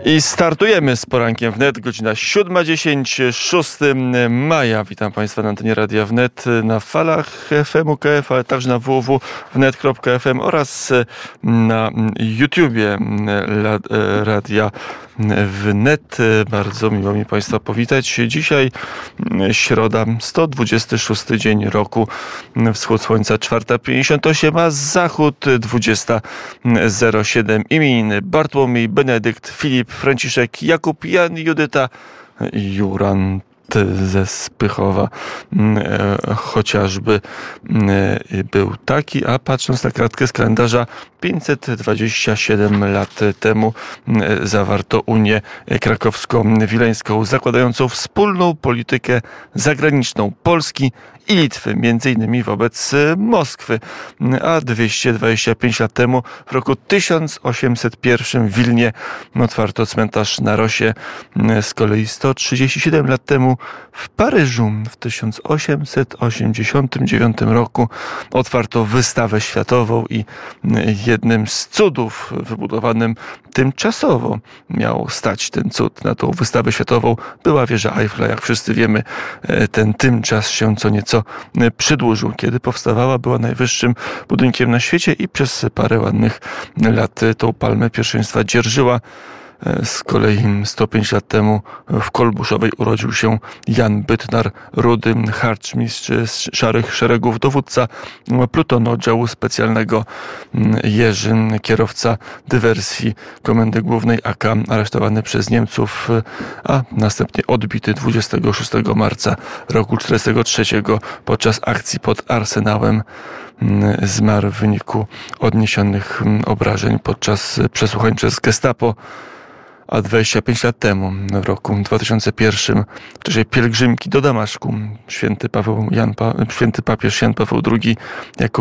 I startujemy z porankiem wnet, godzina 7:10, 6 maja. Witam Państwa na antenie Radia Wnet, na falach FM UKF, ale także na www.wnet.fm oraz na YouTubie Radia Wnet. Bardzo miło mi Państwa powitać. Dzisiaj środa, 126 dzień roku. Wschód słońca 4:58, a zachód 20:07. Imieniny Bartłomiej, Benedykt, Filip, Franciszek, Jakub, Jan, Judyta, Jurand ze Spychowa chociażby był taki, a patrząc na kartkę z kalendarza, 527 lat temu zawarto Unię Krakowsko-Wileńską, zakładającą wspólną politykę zagraniczną Polski i Litwy, między innymi wobec Moskwy. A 225 lat temu, w roku 1801 w Wilnie, otwarto cmentarz na Rosie. Z kolei 137 lat temu w Paryżu w 1889 roku otwarto wystawę światową i jednym z cudów wybudowanym tymczasowo miał stać ten cud. Na tą wystawę światową była wieża Eiffla. Jak wszyscy wiemy, ten tymczas się co nieco przedłużył. Kiedy powstawała, była najwyższym budynkiem na świecie i przez parę ładnych lat tą palmę pierwszeństwa dzierżyła. Z kolei 105 lat temu w Kolbuszowej urodził się Jan Bytnar, rudy harcmistrz z szarych szeregów, dowódca plutonu oddziału specjalnego, Jerzy, kierowca dywersji Komendy Głównej AK, aresztowany przez Niemców, a następnie odbity 26 marca roku 1943 podczas akcji pod Arsenałem. Zmarł w wyniku odniesionych obrażeń podczas przesłuchań przez Gestapo. A 25 lat temu, w roku 2001, w czasie pielgrzymki do Damaszku, święty papież Jan Paweł II jako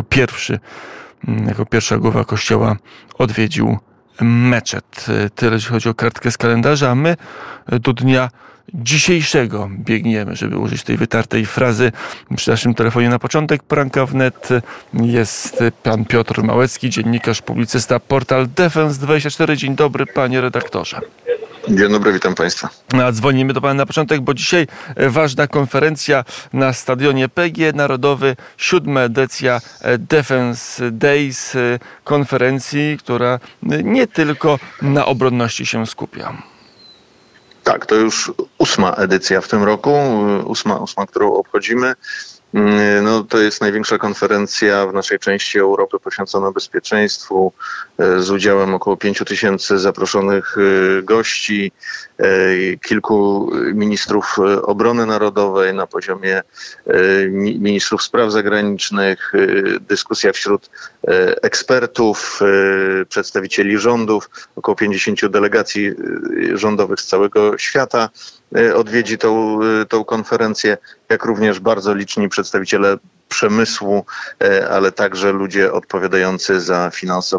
pierwsza głowa kościoła odwiedził meczet. Tyle, jeśli chodzi o kartkę z kalendarza, a my do dnia dzisiejszego biegniemy, żeby użyć tej wytartej frazy. Przy naszym telefonie na początek poranka wnet jest pan Piotr Małecki, dziennikarz, publicysta, portal Defense24. Dzień dobry, panie redaktorze. Dzień dobry, witam Państwa. A dzwonimy do pana na początek, bo dzisiaj ważna konferencja na stadionie PGE Narodowy, 7. edycja Defense Days, konferencji, która nie tylko na obronności się skupia. Tak, to już 8. edycja w tym roku, 8, którą obchodzimy. No, to jest największa konferencja w naszej części Europy poświęcona bezpieczeństwu, z udziałem około 5000 zaproszonych gości, kilku ministrów obrony narodowej na poziomie ministrów spraw zagranicznych, dyskusja wśród ekspertów, przedstawicieli rządów, około 50 delegacji rządowych z całego świata odwiedzi tą konferencję, jak również bardzo liczni przedstawiciele przemysłu, ale także ludzie odpowiadający za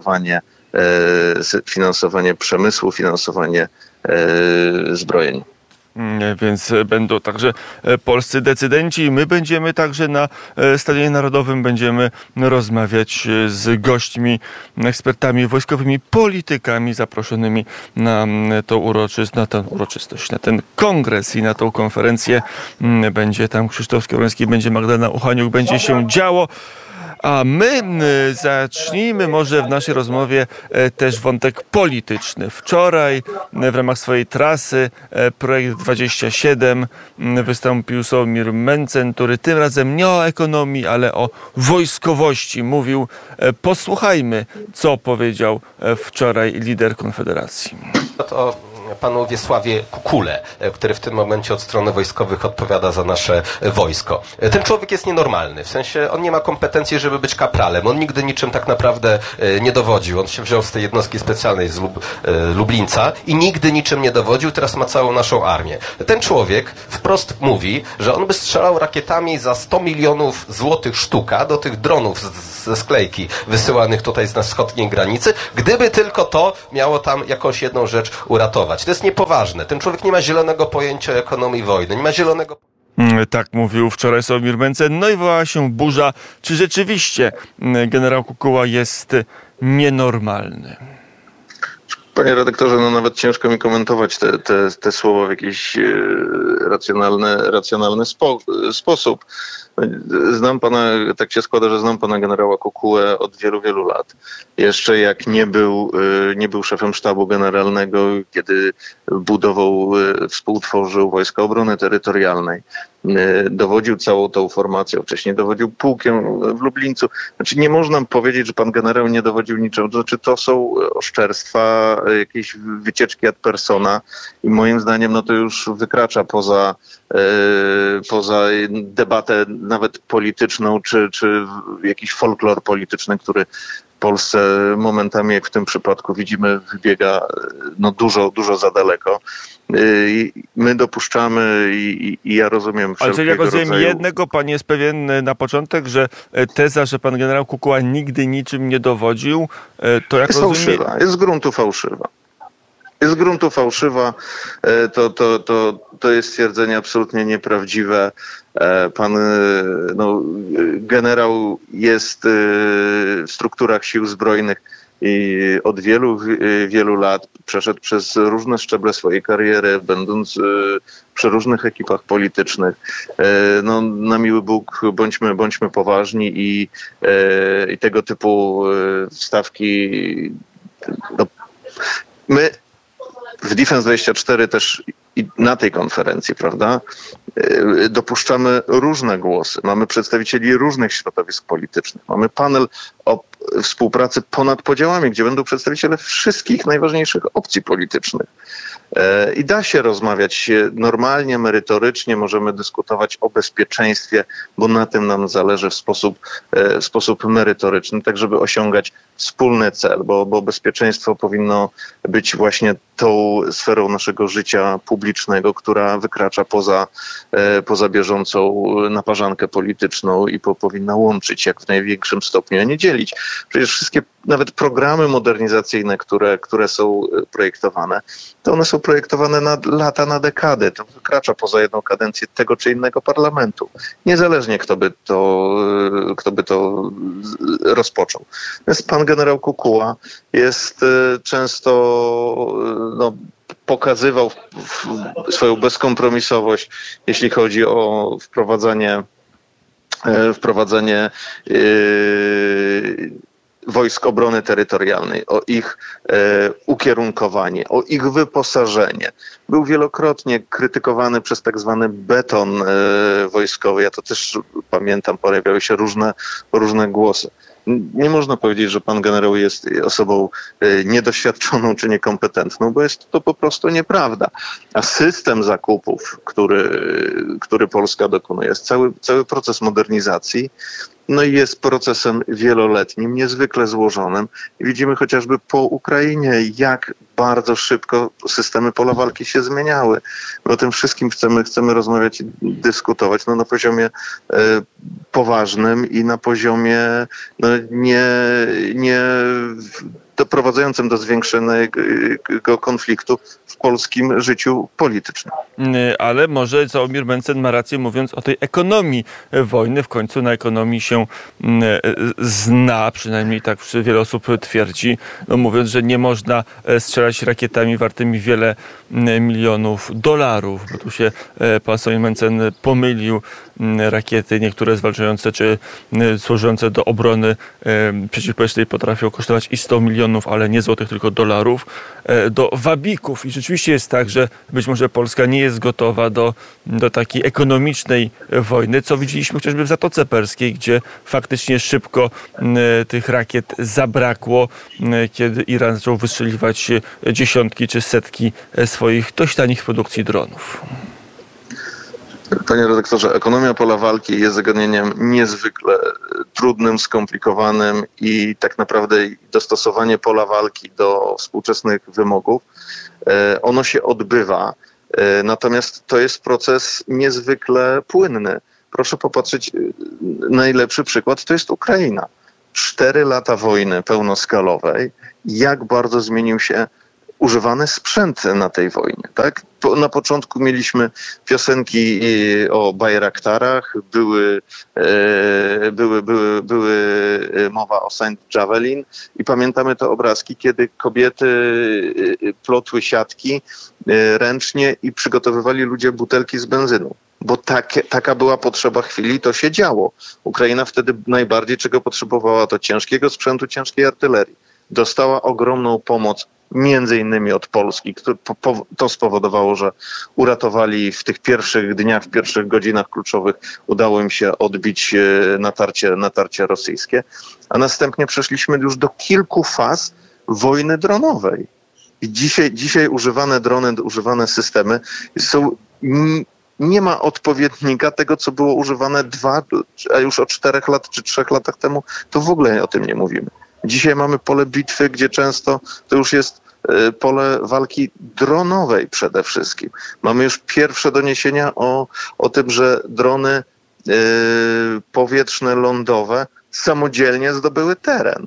finansowanie przemysłu, finansowanie zbrojeń. Więc będą także polscy decydenci. My będziemy także na Stadionie Narodowym, będziemy rozmawiać z gośćmi, ekspertami wojskowymi, politykami zaproszonymi na tę uroczystość, na ten kongres i na tą konferencję. Będzie tam Krzysztof Skowroński, będzie Magdalena Uchaniuk, będzie się działo. A my zacznijmy może w naszej rozmowie też wątek polityczny. Wczoraj w ramach swojej trasy Projekt 27 wystąpił Sławomir Mencen, który tym razem nie o ekonomii, ale o wojskowości mówił. Posłuchajmy, co powiedział wczoraj lider Konfederacji. To panu Wiesławie Kukule, który w tym momencie od strony wojskowych odpowiada za nasze wojsko. Ten człowiek jest nienormalny, w sensie on nie ma kompetencji, żeby być kapralem. On nigdy niczym tak naprawdę nie dowodził. On się wziął z tej jednostki specjalnej z Lublińca i nigdy niczym nie dowodził, teraz ma całą naszą armię. Ten człowiek wprost mówi, że on by strzelał rakietami za 100 milionów złotych sztuka do tych dronów ze sklejki wysyłanych tutaj z wschodniej granicy, gdyby tylko to miało tam jakąś jedną rzecz uratować. To jest niepoważne. Ten człowiek nie ma zielonego pojęcia o ekonomii wojny. Nie ma zielonego... Tak mówił wczoraj Sławomir Mencen. No i wołała się burza. Czy rzeczywiście generał Kukuła jest nienormalny? Panie redaktorze, no nawet ciężko mi komentować te słowa w jakiś racjonalny sposób. Znam pana, tak się składa, że znam pana generała Kukułę od wielu, wielu lat. Jeszcze jak nie był szefem sztabu generalnego, kiedy współtworzył Wojska Obrony Terytorialnej. Dowodził całą tą formacją, wcześniej dowodził pułkiem w Lublińcu. Znaczy nie można powiedzieć, że pan generał nie dowodził niczego. Znaczy to są oszczerstwa, jakieś wycieczki ad persona i moim zdaniem no to już wykracza poza debatę nawet polityczną, czy jakiś folklor polityczny, który w Polsce momentami, jak w tym przypadku widzimy, wybiega no dużo za daleko. My dopuszczamy i ja rozumiem ale czyli jak rozumiem rodzaju... jednego, pan jest pewien na początek, że teza, że pan generał Kukuła nigdy niczym nie dowodził, to jak rozumiem... fałszywa, jest z gruntu fałszywa. Jest z gruntu fałszywa, to jest stwierdzenie absolutnie nieprawdziwe. Pan generał jest w strukturach sił zbrojnych i od wielu lat przeszedł przez różne szczeble swojej kariery, będąc przy różnych ekipach politycznych. No, na miły Bóg, bądźmy poważni i tego typu wstawki. No, my w Defense24 też i na tej konferencji, prawda, dopuszczamy różne głosy. Mamy przedstawicieli różnych środowisk politycznych. Mamy panel o współpracy ponad podziałami, gdzie będą przedstawiciele wszystkich najważniejszych opcji politycznych. I da się rozmawiać normalnie, merytorycznie, możemy dyskutować o bezpieczeństwie, bo na tym nam zależy w sposób merytoryczny, tak żeby osiągać wspólny cel, bo bezpieczeństwo powinno być właśnie tą sferą naszego życia publicznego, która wykracza poza bieżącą naparzankę polityczną i powinna łączyć jak w największym stopniu, a nie dzielić. Przecież wszystkie nawet programy modernizacyjne, które są projektowane, to one są projektowane na lata, na dekady. To wykracza poza jedną kadencję tego czy innego parlamentu. Niezależnie kto by to rozpoczął. Więc pan generał Kukuła jest często pokazywał swoją bezkompromisowość, jeśli chodzi o wprowadzanie Wojsk Obrony Terytorialnej, o ich ukierunkowanie, o ich wyposażenie. Był wielokrotnie krytykowany przez tak zwany beton wojskowy. Ja to też pamiętam, pojawiały się różne głosy. Nie można powiedzieć, że pan generał jest osobą niedoświadczoną czy niekompetentną, bo jest to po prostu nieprawda. A system zakupów, który Polska dokonuje, jest cały proces modernizacji, no i jest procesem wieloletnim, niezwykle złożonym. I widzimy chociażby po Ukrainie, jak bardzo szybko systemy pola walki się zmieniały. My o tym wszystkim chcemy rozmawiać i dyskutować na poziomie poważnym i na poziomie nie doprowadzającym do zwiększonego konfliktu w polskim życiu politycznym. Ale może Sławomir Mencen ma rację, mówiąc o tej ekonomii wojny. W końcu na ekonomii się zna, przynajmniej tak wiele osób twierdzi, mówiąc, że nie można strzelać rakietami wartymi wiele milionów dolarów, bo tu się pan Sławomir Mencen pomylił. Rakiety, niektóre zwalczające czy służące do obrony przeciwpowietrznej potrafią kosztować i 100 milionów, ale nie złotych, tylko dolarów, do wabików. I rzeczywiście jest tak, że być może Polska nie jest gotowa do takiej ekonomicznej wojny, co widzieliśmy chociażby w Zatoce Perskiej, gdzie faktycznie szybko tych rakiet zabrakło, kiedy Iran zaczął wystrzeliwać dziesiątki czy setki swoich dość tanich produkcji dronów. Panie redaktorze, ekonomia pola walki jest zagadnieniem niezwykle trudnym, skomplikowanym i tak naprawdę dostosowanie pola walki do współczesnych wymogów, ono się odbywa. Natomiast to jest proces niezwykle płynny. Proszę popatrzeć, najlepszy przykład to jest Ukraina. 4 lata wojny pełnoskalowej, jak bardzo zmienił się używany sprzęt na tej wojnie, tak? Na początku mieliśmy piosenki o Bajraktarach, były mowa o Saint Javelin i pamiętamy te obrazki, kiedy kobiety plotły siatki ręcznie i przygotowywali ludzie butelki z benzyną. Bo taka była potrzeba chwili, to się działo. Ukraina wtedy najbardziej czego potrzebowała, to ciężkiego sprzętu, ciężkiej artylerii. Dostała ogromną pomoc, między innymi od Polski. To spowodowało, że uratowali w tych pierwszych dniach, w pierwszych godzinach kluczowych, udało im się odbić natarcie rosyjskie. A następnie przeszliśmy już do kilku faz wojny dronowej. I dzisiaj używane drony, używane systemy są... Nie ma odpowiednika tego, co było używane 2, a już od 4 lat czy 3 latach temu, to w ogóle o tym nie mówimy. Dzisiaj mamy pole bitwy, gdzie często to już jest pole walki dronowej przede wszystkim. Mamy już pierwsze doniesienia o tym, że drony powietrzne, lądowe samodzielnie zdobyły teren.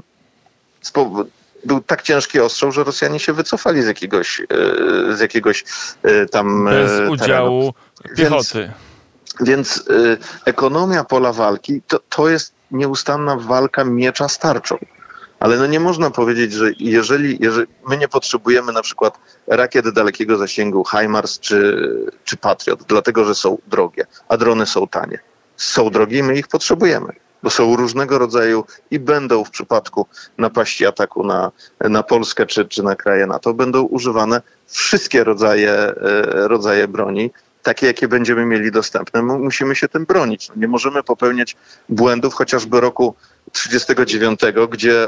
Był tak ciężki ostrzał, że Rosjanie się wycofali z jakiegoś tam bez udziału piechoty. Więc ekonomia pola walki to jest nieustanna walka miecza z tarczą. Ale nie można powiedzieć, że jeżeli my nie potrzebujemy na przykład rakiet dalekiego zasięgu HIMARS czy Patriot, dlatego że są drogie, a drony są tanie. Są drogie i my ich potrzebujemy. Bo są różnego rodzaju i będą w przypadku napaści ataku na Polskę czy na kraje NATO, będą używane wszystkie rodzaje broni, takie jakie będziemy mieli dostępne. Musimy się tym bronić. Nie możemy popełniać błędów chociażby roku 1939, gdzie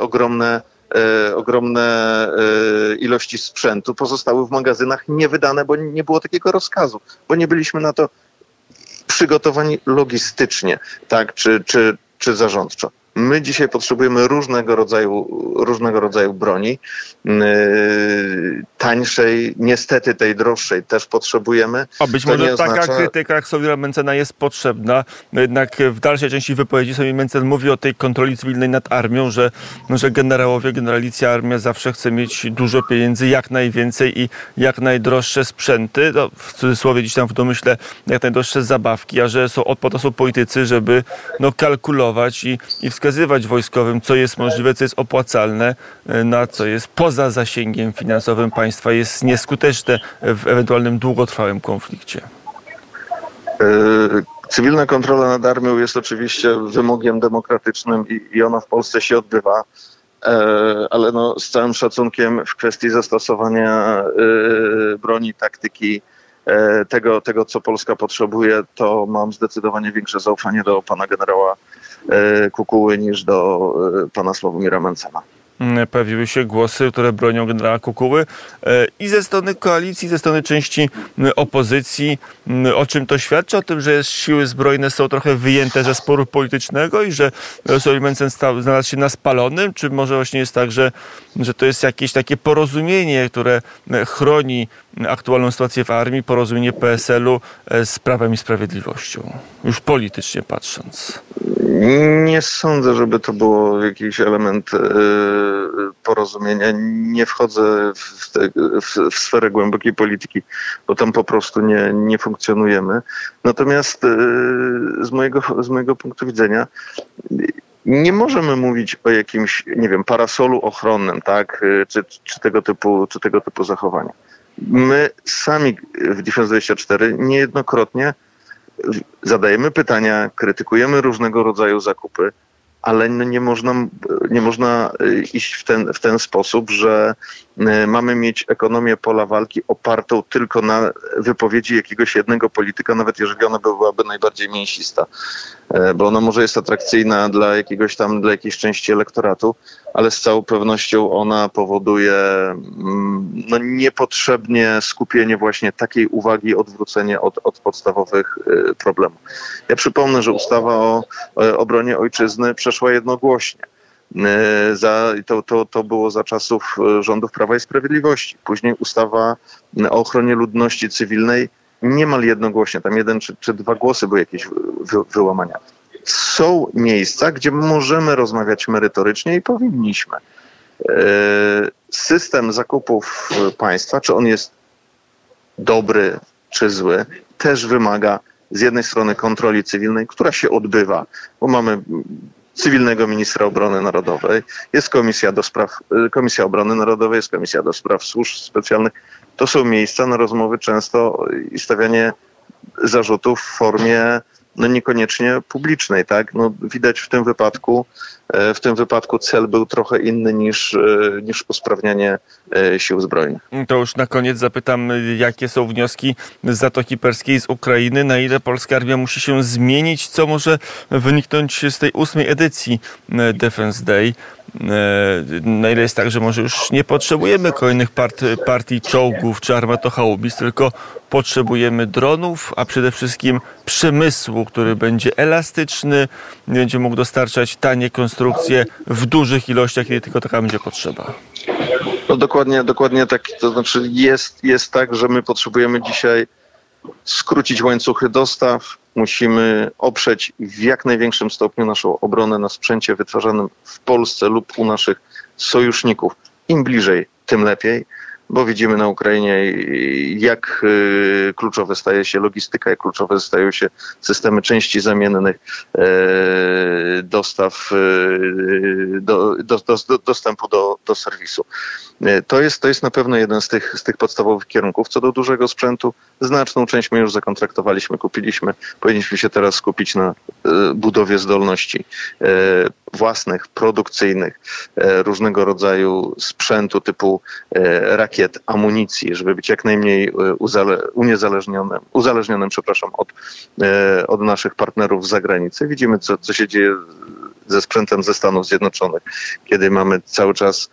ogromne ilości sprzętu pozostały w magazynach niewydane, bo nie było takiego rozkazu, bo nie byliśmy na to przygotowani logistycznie, tak, czy zarządczo. My dzisiaj potrzebujemy różnego rodzaju broni. Tańszej, niestety tej droższej też potrzebujemy. A być może taka krytyka jak Sławomira Mentzena jest potrzebna. No jednak w dalszej części wypowiedzi Sławomir Mentzen mówi o tej kontroli cywilnej nad armią, że generalicja armia zawsze chce mieć dużo pieniędzy, jak najwięcej i jak najdroższe sprzęty. No, w cudzysłowie gdzieś tam w domyśle jak najdroższe zabawki, a że po to są politycy, żeby kalkulować i wskazywać wojskowym, co jest możliwe, co jest opłacalne, na co jest poza zasięgiem finansowym państwa, jest nieskuteczne w ewentualnym długotrwałym konflikcie. Cywilna kontrola nad armią jest oczywiście wymogiem demokratycznym i ona w Polsce się odbywa, ale z całym szacunkiem w kwestii zastosowania broni, taktyki, tego, co Polska potrzebuje, to mam zdecydowanie większe zaufanie do pana generała Kukuły niż do pana Sławomira Mentzena. Pojawiły się głosy, które bronią generała Kukuły i ze strony koalicji, ze strony części opozycji. O czym to świadczy? O tym, że siły zbrojne są trochę wyjęte ze sporu politycznego i że Sławomir Mentzen znalazł się na spalonym? Czy może właśnie jest tak, że to jest jakieś takie porozumienie, które chroni aktualną sytuację w armii, porozumienie PSL-u z Prawem i Sprawiedliwością? Już politycznie patrząc. Nie sądzę, żeby to było jakiś element porozumienia. Nie wchodzę w sferę głębokiej polityki, bo tam po prostu nie funkcjonujemy. Natomiast z mojego punktu widzenia nie możemy mówić o jakimś, parasolu ochronnym, tak, czy tego typu zachowania. My sami w Defense 24 niejednokrotnie zadajemy pytania, krytykujemy różnego rodzaju zakupy, ale nie można iść w ten sposób, że mamy mieć ekonomię pola walki opartą tylko na wypowiedzi jakiegoś jednego polityka, nawet jeżeli ona byłaby najbardziej mięsista. Bo ona może jest atrakcyjna dla jakiejś części elektoratu, ale z całą pewnością ona powoduje niepotrzebnie skupienie właśnie takiej uwagi, odwrócenie od podstawowych problemów. Ja przypomnę, że ustawa o obronie ojczyzny przeszła jednogłośnie. To było za czasów rządów Prawa i Sprawiedliwości. Później ustawa o ochronie ludności cywilnej niemal jednogłośnie. Tam 1 czy 2 głosy były jakieś wyłamania. Są miejsca, gdzie możemy rozmawiać merytorycznie i powinniśmy. system zakupów państwa, czy on jest dobry czy zły, też wymaga z jednej strony kontroli cywilnej, która się odbywa, bo mamy cywilnego ministra obrony narodowej, jest Komisja Obrony Narodowej, jest Komisja do Spraw Służb Specjalnych. To są miejsca na rozmowy często i stawianie zarzutów w formie niekoniecznie publicznej, tak? Widać w tym wypadku cel był trochę inny niż usprawnianie sił zbrojnych. To już na koniec zapytam, jakie są wnioski z Zatoki Perskiej, z Ukrainy, na ile polska armia musi się zmienić, co może wyniknąć z tej 8. edycji Defense Day. Na ile jest tak, że może już nie potrzebujemy kolejnych partii czołgów czy armatochaubic, tylko potrzebujemy dronów, a przede wszystkim przemysłu, który będzie elastyczny, będzie mógł dostarczać tanie konstrukcje w dużych ilościach, kiedy tylko taka będzie potrzeba. No dokładnie tak. To znaczy jest tak, że my potrzebujemy dzisiaj skrócić łańcuchy dostaw. Musimy oprzeć w jak największym stopniu naszą obronę na sprzęcie wytwarzanym w Polsce lub u naszych sojuszników. Im bliżej, tym lepiej, bo widzimy na Ukrainie, jak kluczowe staje się logistyka, jak kluczowe stają się systemy części zamiennych, dostaw, dostępu do serwisu. To jest na pewno jeden z tych podstawowych kierunków. Co do dużego sprzętu, znaczną część my już zakontraktowaliśmy, kupiliśmy. Powinniśmy się teraz skupić na budowie zdolności własnych, produkcyjnych, różnego rodzaju sprzętu typu rakiet, amunicji, żeby być jak najmniej uzależnionym od naszych partnerów z zagranicy. Widzimy, co się dzieje ze sprzętem ze Stanów Zjednoczonych, kiedy mamy cały czas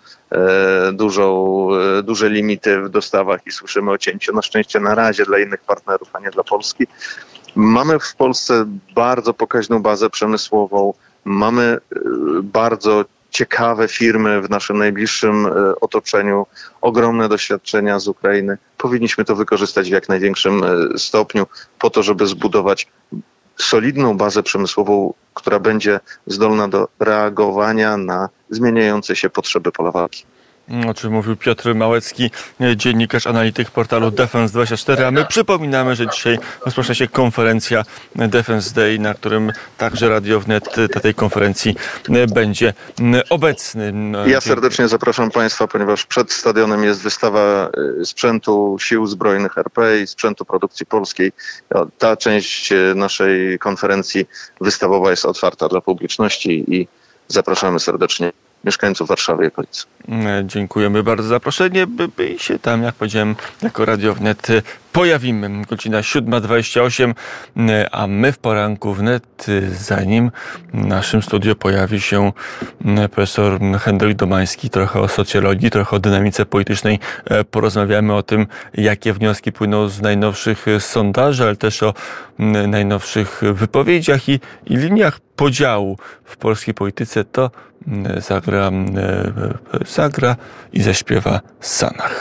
duże limity w dostawach i słyszymy o cięciu. Na szczęście na razie dla innych partnerów, a nie dla Polski. Mamy w Polsce bardzo pokaźną bazę przemysłową, mamy bardzo ciekawe firmy w naszym najbliższym otoczeniu, ogromne doświadczenia z Ukrainy. Powinniśmy to wykorzystać w jak największym stopniu po to, żeby zbudować solidną bazę przemysłową, która będzie zdolna do reagowania na zmieniające się potrzeby pola walki. O czym mówił Piotr Małecki, dziennikarz, analityk portalu Defense24, a my przypominamy, że dzisiaj rozpoczyna się konferencja Defense Day, na którym także Radio Wnet na tej konferencji będzie obecny. Ja serdecznie zapraszam Państwa, ponieważ przed stadionem jest wystawa sprzętu Sił Zbrojnych RP i sprzętu produkcji polskiej. Ta część naszej konferencji wystawowa jest otwarta dla publiczności i zapraszamy serdecznie mieszkańców Warszawy i okolicy. Dziękujemy bardzo za zaproszenie, by się tam, jak powiedziałem, jako Radio Wnet pojawimy. Godzina 7:28, a my w poranku wnet, zanim w naszym studiu pojawi się profesor Henryk Domański, trochę o socjologii, trochę o dynamice politycznej, porozmawiamy o tym, jakie wnioski płyną z najnowszych sondaży, ale też o najnowszych wypowiedziach i liniach podziału w polskiej polityce. To zagra i zaśpiewa Sanach.